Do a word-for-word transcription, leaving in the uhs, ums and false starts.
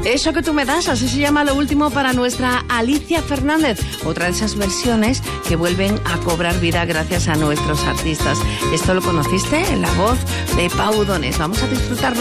Eso que tú me das, así se llama lo último para nuestra Alicia Fernández, otra de esas versiones que vuelven a cobrar vida gracias a nuestros artistas. Esto lo conociste en la voz de Pau Donés. Vamos a disfrutarlo.